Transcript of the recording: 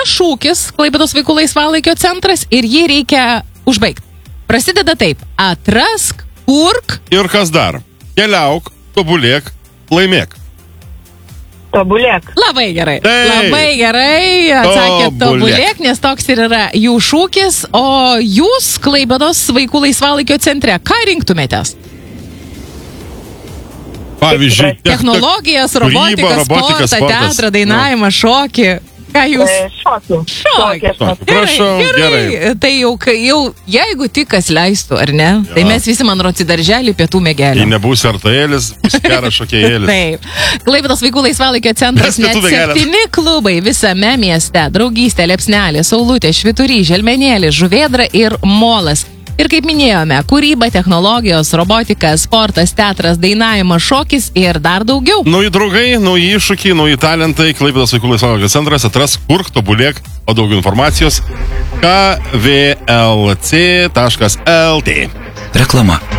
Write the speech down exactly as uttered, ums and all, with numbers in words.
šūkis Klaipėdos vaikų laisvalaikio centras ir jį reikia užbaigti. Prasideda taip. Atrask, kurk. Ir kas dar? Keliauk, tobulėk, laimėk. Tobulėk. Labai gerai. Taip. Labai gerai. Atsakė Tobulėk. tobulėk, nes toks ir yra jų šūkis. O jūs Klaipėdos vaikų laisvalaikio centre, ką rinktumėtės? Pavyzdžiui, Technologijas, kūryba, robotiką, robotika, sportą, sportas. teatrą, dainavimą, šokį. Ką jūs? E, Šokį. Šokį. Šokį. Prašau, gerai. Tai jau, kai- jau, jeigu tik kas leistų, ar ne? Tai mes visi, man roci, darželį pietų Jei mėgelį. nebūsi artaėlis, bus geras šokėjėlis. Taip. Klaipėdos vaikų laisvalaikio centras Mes net pietų mėgelės. septyni klubai visame mieste. Draugystė, Liepsnelė, Saulutė, Švyturys, Želmenėlis, Žuvėdra ir Molas. Ir kaip minėjome, kūryba, technologijos, robotika, sportas, teatras, dainavimas, šokis ir dar daugiau. Nauji draugai, nauji iššūkiai, nauji talentai. Klaipėdos vaikų laisvalaikio centras atras, kurk, tobulėk, o daugiau informacijos k v l c taškas l t. Reklama.